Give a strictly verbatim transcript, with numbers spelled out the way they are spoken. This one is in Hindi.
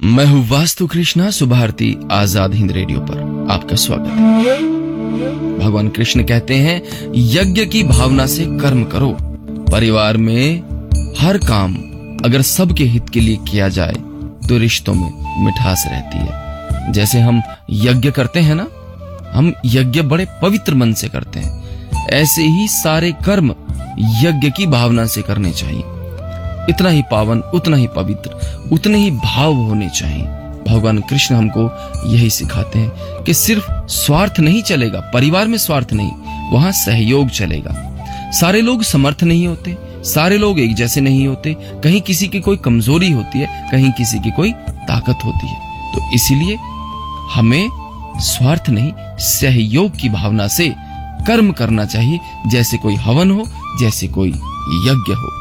मैं हूँ वास्तु कृष्णा सुभारती आजाद हिंद रेडियो पर आपका स्वागत है। भगवान कृष्ण कहते हैं, यज्ञ की भावना से कर्म करो। परिवार में हर काम अगर सबके हित के लिए किया जाए तो रिश्तों में मिठास रहती है। जैसे हम यज्ञ करते हैं ना, हम यज्ञ बड़े पवित्र मन से करते हैं, ऐसे ही सारे कर्म यज्ञ की भावना से करने चाहिए। इतना ही पावन, उतना ही पवित्र, उतने ही भाव होने चाहिए। भगवान कृष्ण हमको यही सिखाते हैं कि सिर्फ स्वार्थ नहीं चलेगा, परिवार में स्वार्थ नहीं, वहां सहयोग चलेगा। सारे लोग समर्थ नहीं होते, सारे लोग एक जैसे नहीं होते, कहीं किसी की कोई कमजोरी होती है, कहीं किसी की कोई ताकत होती है। तो इसीलिए हमें स्वार्थ नहीं, सहयोग की भावना से कर्म करना चाहिए, जैसे कोई हवन हो, जैसे कोई यज्ञ हो।